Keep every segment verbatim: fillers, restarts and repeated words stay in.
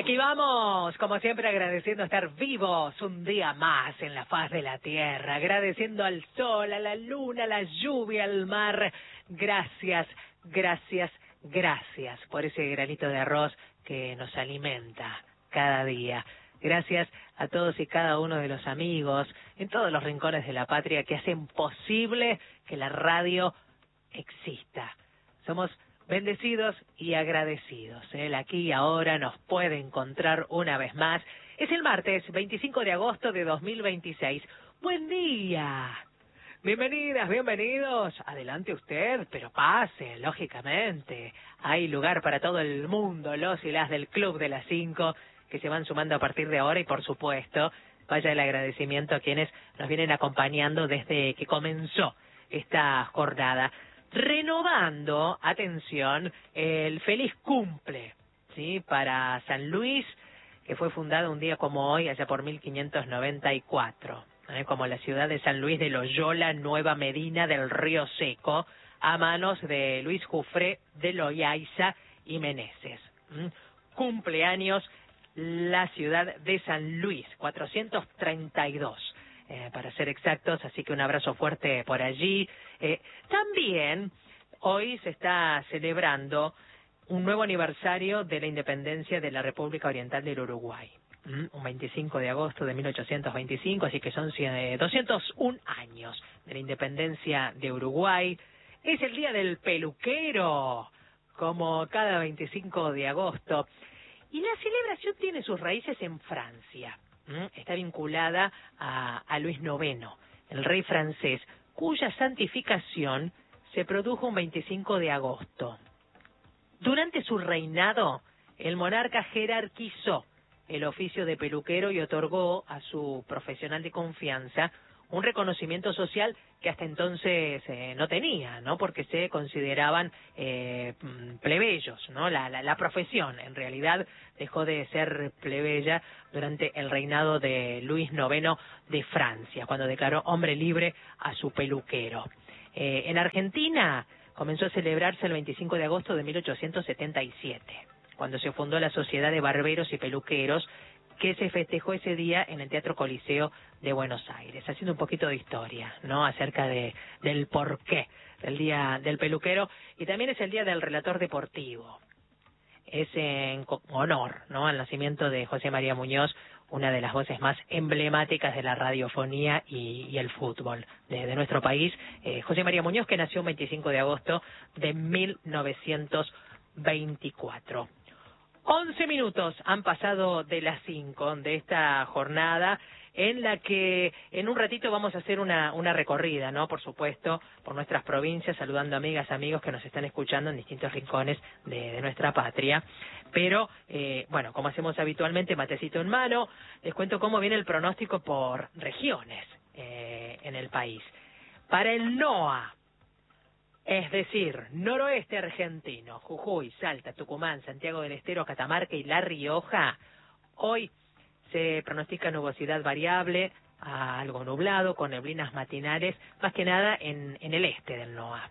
aquí vamos, como siempre agradeciendo estar vivos un día más en la faz de la tierra, agradeciendo al sol, a la luna, a la lluvia, al mar. Gracias, gracias, gracias por ese granito de arroz que nos alimenta cada día. Gracias a todos y cada uno de los amigos en todos los rincones de la patria que hacen posible que la radio exista. Somos bendecidos y agradecidos. Él aquí y ahora nos puede encontrar una vez más. Es el martes veinticinco de agosto de dos mil veintiséis. ¡Buen día! Bienvenidas, bienvenidos. Adelante usted, pero pase, lógicamente. Hay lugar para todo el mundo, los y las del Club de las Cinco, que se van sumando a partir de ahora y, por supuesto, vaya el agradecimiento a quienes nos vienen acompañando desde que comenzó esta jornada. Renovando, atención, el feliz cumple, ¿sí? Para San Luis, que fue fundado un día como hoy, allá por mil quinientos noventa y cuatro, ¿eh? Como la ciudad de San Luis de Loyola, Nueva Medina del Río Seco, a manos de Luis Jufré de Loaiza y Meneses. ¿Mm? Cumpleaños la ciudad de San Luis, cuatrocientos treinta y dos. Eh, para ser exactos, así que un abrazo fuerte por allí. Eh, también hoy se está celebrando un nuevo aniversario de la independencia de la República Oriental del Uruguay, ¿Mm? un veinticinco de agosto de mil ochocientos veinticinco, así que son eh, doscientos un años de la independencia de Uruguay. Es el día del peluquero, como cada veinticinco de agosto. Y la celebración tiene sus raíces en Francia. ¿Mm? Está vinculada a, a Luis noveno, el rey francés, cuya santificación se produjo un veinticinco de agosto. Durante su reinado, el monarca jerarquizó el oficio de peluquero y otorgó a su profesional de confianza un reconocimiento social que hasta entonces eh, no tenía, ¿no? Porque se consideraban eh, plebeyos, ¿no? La, la, la profesión, en realidad, dejó de ser plebeya durante el reinado de Luis noveno de Francia, cuando declaró hombre libre a su peluquero. Eh, en Argentina comenzó a celebrarse el veinticinco de agosto de mil ochocientos setenta y siete, cuando se fundó la Sociedad de Barberos y Peluqueros, que se festejó ese día en el Teatro Coliseo de Buenos Aires, haciendo un poquito de historia, ¿no? Acerca de del porqué del Día del Peluquero, y también es el Día del Relator Deportivo. Es en honor, ¿no?, al nacimiento de José María Muñoz, una de las voces más emblemáticas de la radiofonía y, y el fútbol de, de nuestro país. Eh, José María Muñoz, que nació el veinticinco de agosto de mil novecientos veinticuatro. Once minutos han pasado de las cinco de esta jornada, en la que en un ratito vamos a hacer una, una recorrida, ¿no? Por supuesto, por nuestras provincias, saludando amigas, amigos que nos están escuchando en distintos rincones de, de nuestra patria. Pero, eh, bueno, como hacemos habitualmente, matecito en mano, les cuento cómo viene el pronóstico por regiones eh, en el país. Para el NOA, es decir, noroeste argentino, Jujuy, Salta, Tucumán, Santiago del Estero, Catamarca y La Rioja, hoy se pronostica nubosidad variable a algo nublado, con neblinas matinales, más que nada en, en el este del NOA.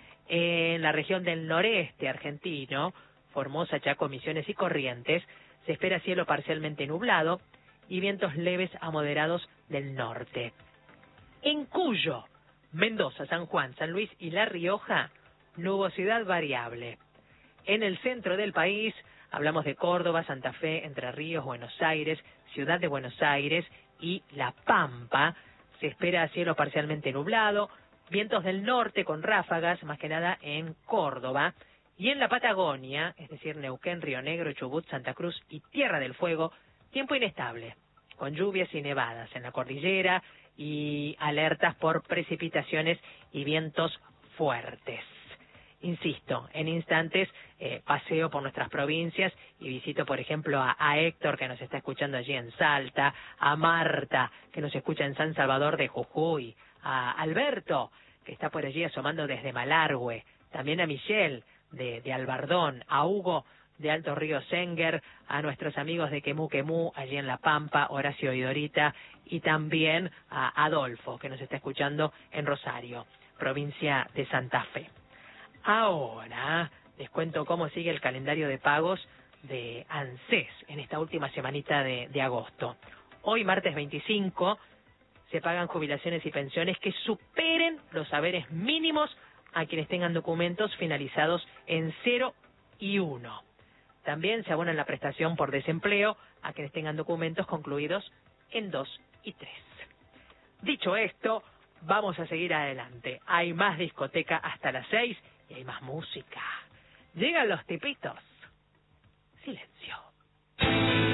En la región del noreste argentino, Formosa, Chaco, Misiones y Corrientes, se espera cielo parcialmente nublado y vientos leves a moderados del norte. En Cuyo, Mendoza, San Juan, San Luis y La Rioja, nubosidad variable. En el centro del país, hablamos de Córdoba, Santa Fe, Entre Ríos, Buenos Aires, Ciudad de Buenos Aires y La Pampa, se espera cielo parcialmente nublado, vientos del norte con ráfagas, más que nada en Córdoba, y en la Patagonia, es decir, Neuquén, Río Negro, Chubut, Santa Cruz y Tierra del Fuego, tiempo inestable, con lluvias y nevadas en la cordillera y alertas por precipitaciones y vientos fuertes. Insisto, en instantes eh, paseo por nuestras provincias y visito, por ejemplo, a, a Héctor, que nos está escuchando allí en Salta, a Marta, que nos escucha en San Salvador de Jujuy, a Alberto, que está por allí asomando desde Malargüe, también a Michelle de, de Albardón, a Hugo de Alto Río Senger, a nuestros amigos de Quemú Quemú, allí en La Pampa, Horacio y Dorita, y también a Adolfo, que nos está escuchando en Rosario, provincia de Santa Fe. Ahora les cuento cómo sigue el calendario de pagos de ANSES en esta última semanita de, de agosto. Hoy, martes veinticinco, se pagan jubilaciones y pensiones que superen los saberes mínimos a quienes tengan documentos finalizados en cero y uno. También se abonan la prestación por desempleo a quienes tengan documentos concluidos en dos y tres. Dicho esto, vamos a seguir adelante. Hay más discoteca hasta las seis y hay más música. Llegan los tipitos. Silencio.